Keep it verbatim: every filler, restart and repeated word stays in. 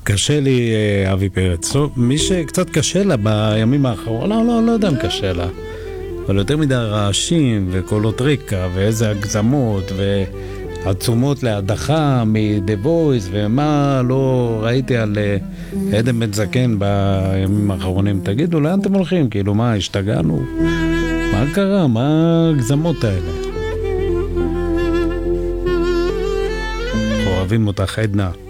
קשה לי, אבי פרץ. טוב, מי שקצת קשה לה בימים האחרונים, לא, לא, לא יודע אם קשה לה. אבל יותר מדי רעשים וקולות רקע ואיזה הגזמות ועצומות להדחה מ-The Voice ומה לא ראיתי על עדן בן זקן בימים האחרונים. תגידו, לאן אתם הולכים? כאילו, מה, השתגענו? מה קרה? מה הגזמות האלה? אנחנו אוהבים אותך, עדנה.